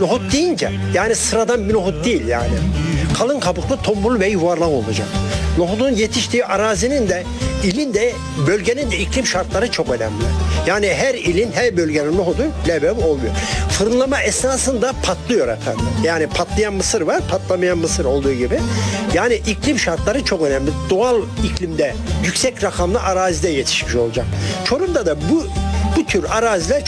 nohut deyince yani sıradan bir nohut değil yani. Kalın kabuklu, tombul ve yuvarlak olacak. Nohudun yetiştiği arazinin de, ilin de, bölgenin de iklim şartları çok önemli. Yani her ilin, her bölgenin nohudu leblebi olmuyor. Fırınlama esnasında patlıyor efendim. Yani patlayan mısır var, patlamayan mısır olduğu gibi. Yani iklim şartları çok önemli. Doğal iklimde, yüksek rakamlı arazide yetişmiş olacak. Çorum'da da bu tür araziler